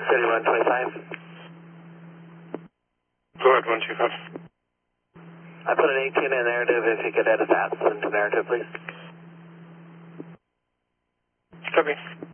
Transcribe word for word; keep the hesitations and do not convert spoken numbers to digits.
City one twenty-five. Go ahead, one two five. I put an eighteen in narrative. If you could edit that into narrative, please. Copy.